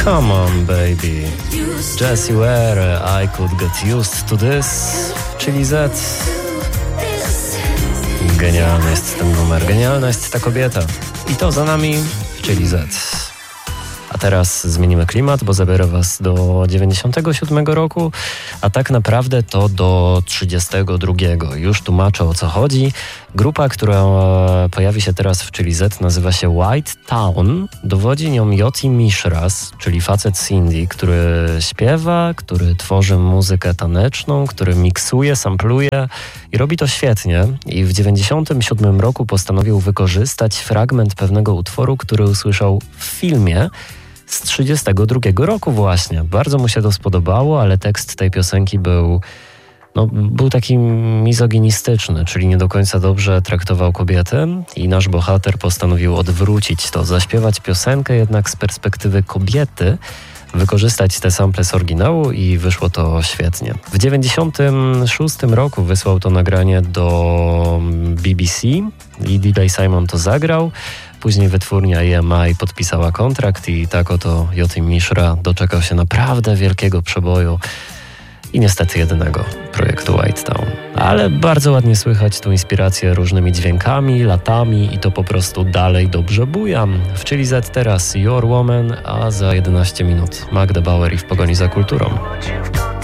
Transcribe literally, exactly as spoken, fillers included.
Come on, baby. Jessie Ware, I could get used to this. Czyli Z. Genialny jest ten numer, genialna jest ta kobieta. I to za nami, czyli Z. A teraz zmienimy klimat, bo zabiorę was do dziewięćdziesiątego siódmego roku, a tak naprawdę to do trzydziestego drugiego. Już tłumaczę, o co chodzi. Grupa, która pojawi się teraz w Chili Z, nazywa się White Town. Dowodzi nią Yoti Mishras, czyli facet z Indii, który śpiewa, który tworzy muzykę taneczną, który miksuje, sampluje i robi to świetnie. I w dziewięćdziesiątym siódmym roku postanowił wykorzystać fragment pewnego utworu, który usłyszał w filmie z trzydziestego drugiego roku właśnie. Bardzo mu się to spodobało, ale tekst tej piosenki był, no, był taki mizoginistyczny, czyli nie do końca dobrze traktował kobietę i nasz bohater postanowił odwrócić to, zaśpiewać piosenkę jednak z perspektywy kobiety, wykorzystać te sample z oryginału i wyszło to świetnie. W dziewięćdziesiątym szóstym roku wysłał to nagranie do B B C i D J Simon to zagrał. Później wytwórnia E M I podpisała kontrakt i tak oto Yoti Mishra doczekał się naprawdę wielkiego przeboju i niestety jedynego projektu White Town. Ale bardzo ładnie słychać tu inspirację różnymi dźwiękami, latami i to po prostu dalej dobrze buja. W Chili Z teraz Your Woman, a za jedenaście minut Magda Bauer i W pogoni za kulturą.